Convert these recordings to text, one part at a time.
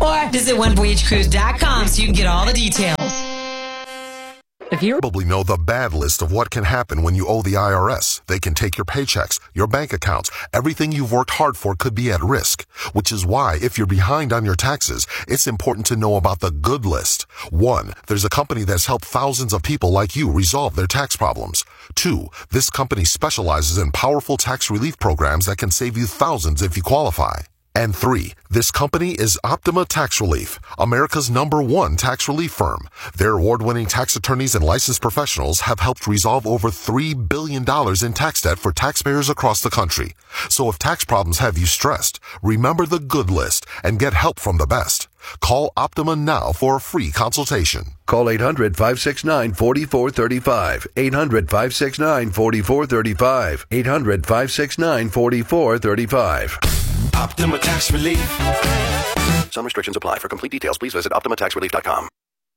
Or visit onevoyagecruise.com so you can get all the details. If you probably know the bad list of what can happen when you owe the IRS. They can take your paychecks, your bank accounts, everything you've worked hard for could be at risk, which is why if you're behind on your taxes, it's important to know about the good list. 1, there's a company that's helped thousands of people like you resolve their tax problems. 2, this company specializes in powerful tax relief programs that can save you thousands if you qualify. And 3, this company is Optima Tax Relief, America's #1 tax relief firm. Their award-winning tax attorneys and licensed professionals have helped resolve over $3 billion in tax debt for taxpayers across the country. So if tax problems have you stressed, remember the good list and get help from the best. Call Optima now for a free consultation. Call 800-569-4435. 800-569-4435. 800-569-4435. Optima Tax Relief. Some restrictions apply. For complete details, please visit OptimaTaxRelief.com.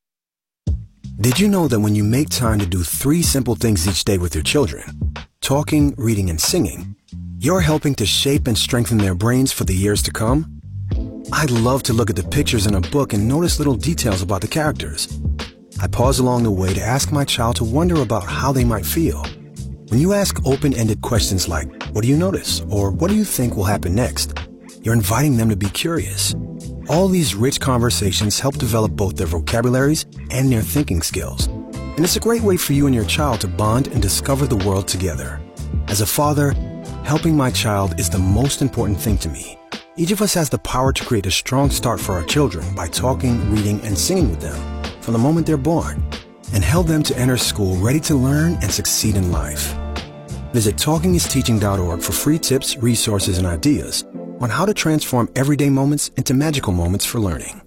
Did you know that when you make time to do 3 simple things each day with your children, talking, reading, and singing, you're helping to shape and strengthen their brains for the years to come? I love to look at the pictures in a book and notice little details about the characters. I pause along the way to ask my child to wonder about how they might feel. When you ask open-ended questions like, what do you notice? Or what do you think will happen next? You're inviting them to be curious. All these rich conversations help develop both their vocabularies and their thinking skills. And it's a great way for you and your child to bond and discover the world together. As a father, helping my child is the most important thing to me. Each of us has the power to create a strong start for our children by talking, reading, and singing with them from the moment they're born, and help them to enter school ready to learn and succeed in life. Visit TalkingIsTeaching.org for free tips, resources, and ideas on how to transform everyday moments into magical moments for learning.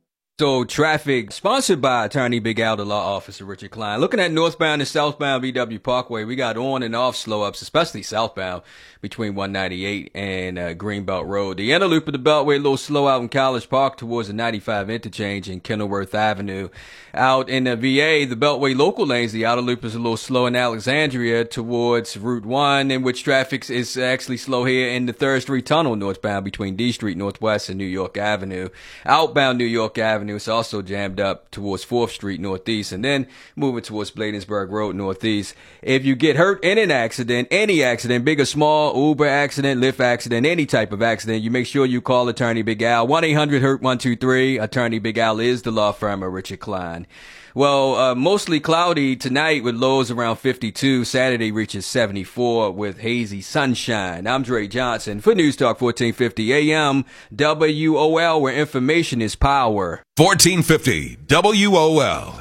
So traffic, sponsored by Attorney Big Al, the law officer Richard Klein. Looking at northbound and southbound BW Parkway, we got on and off slow ups, especially southbound between 198 and Greenbelt Road. The inner loop of the Beltway a little slow out in College Park towards the 95 interchange in Kenilworth Avenue. Out in the VA, the Beltway local lanes, the outer loop is a little slow in Alexandria towards Route 1, in which traffic is actually slow here in the 3rd Street Tunnel northbound between D Street Northwest and New York Avenue. Outbound New York Avenue is also jammed up towards 4th Street Northeast, and then moving towards Bladensburg Road Northeast. If you get hurt in an accident, any accident, big or small, Uber accident, Lyft accident, any type of accident, you make sure you call Attorney Big Al. 1-800-HURT-123. Attorney Big Al is the law firm of Richard Klein. Well, mostly cloudy tonight with lows around 52. Saturday reaches 74 with hazy sunshine. I'm Dre Johnson for News Talk 1450 AM WOL, where information is power. 1450 WOL.